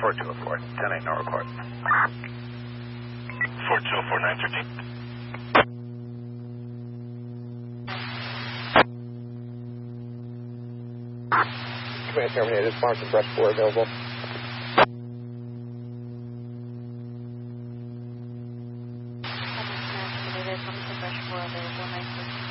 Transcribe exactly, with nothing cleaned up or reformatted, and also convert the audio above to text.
four two oh four. ten eight, no report. four two oh four, nine thirteen. Command terminated. Mark and Brush four available.